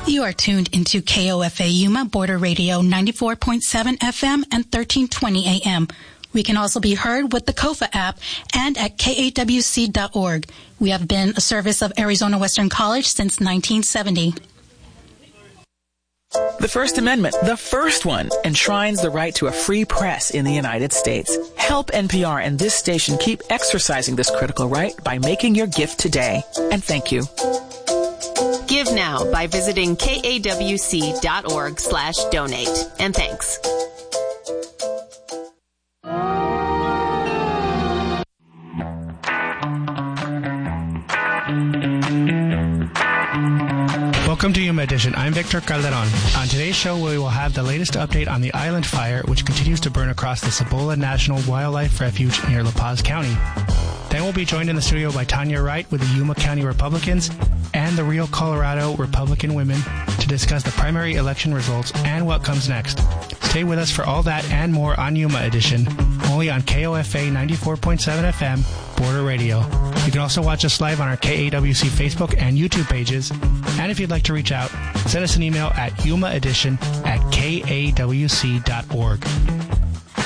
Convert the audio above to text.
You are tuned into KOFA Yuma Border Radio 94.7 FM and 1320 AM. We can also be heard with the KOFA app and at KAWC.org. We have been a service of Arizona Western College since 1970. The First Amendment, the first one, enshrines the right to a free press in the United States. Help NPR and this station keep exercising this critical right by making your gift today. And thank you. Give now by visiting kawc.org/donate. And thanks. Welcome to Yuma Edition. I'm Victor Calderon. On today's show, we will have the latest update on the Island Fire, which continues to burn across the Cibola National Wildlife Refuge near La Paz County. Then we'll be joined in the studio by Tanya Wright with the Yuma County Republicans and the Rio Colorado Republican Women to discuss the primary election results and what comes next. Stay with us for all that and more on Yuma Edition, only on KOFA 94.7 FM, Border Radio. You can also watch us live on our KAWC Facebook and YouTube pages. And if you'd like to reach out, send us an email at yumaedition@kawc.org.